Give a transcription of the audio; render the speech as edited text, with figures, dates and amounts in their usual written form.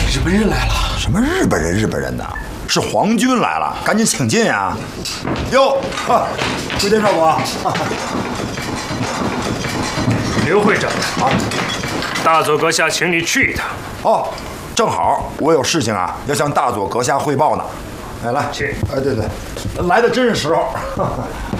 日本人来了！ 什么日本人？日本人呐，是皇军来了，赶紧请进呀！哟，龟田少佐， 刘会长啊，大佐阁下请你去一趟。 哦，正好我有事情啊，要向大佐阁下汇报呢。哎，来， 请。 哎，对，来的真是时候。